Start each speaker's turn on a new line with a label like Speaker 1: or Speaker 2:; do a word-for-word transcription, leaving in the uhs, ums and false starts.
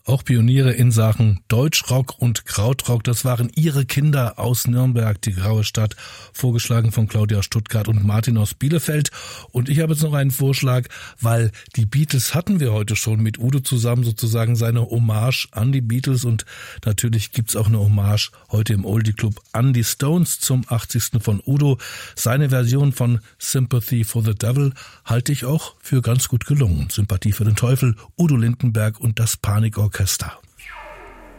Speaker 1: Auch Pioniere in Sachen Deutschrock und Krautrock, das waren ihre Kinder aus Nürnberg, die graue Stadt, vorgeschlagen von Claudia aus Stuttgart und Martin aus Bielefeld. Und ich habe jetzt noch einen Vorschlag, weil die Beatles hatten wir heute schon mit Udo zusammen, sozusagen seine Hommage an die Beatles. Und natürlich gibt's auch eine Hommage heute im Oldie Club an die Stones zum achtzigsten von Udo. Seine Version von Sympathy for the Devil halte ich auch für ganz gut gelungen. Sympathie für den Teufel, Udo Lindenberg und das Panikorchester.